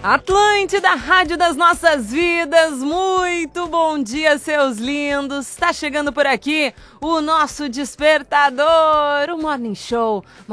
Atlântida, Rádio das Nossas Vidas, muito bom dia, seus lindos. Está chegando por aqui o nosso despertador, o Morning Show